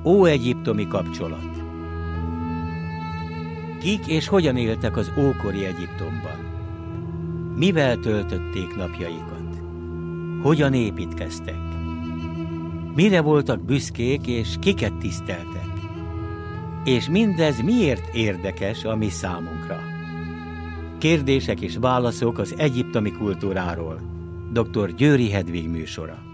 Óegyiptomi kapcsolat. Kik és hogyan éltek az ókori Egyiptomban? Mivel töltötték napjaikat? Hogyan építkeztek? Mire voltak büszkék és kiket tiszteltek? És mindez miért érdekes a mi számunkra? Kérdések és válaszok az egyiptomi kultúráról. Dr. Győri Hedvig műsora.